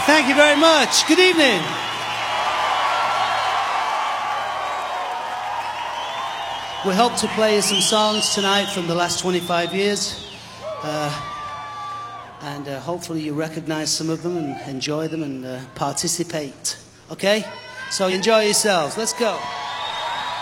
Thank you very much. Good evening. We hope to play some songs tonight from the last 25 years. And hopefully you recognize some of them and enjoy them and participate. Okay? So enjoy yourselves. Let's go.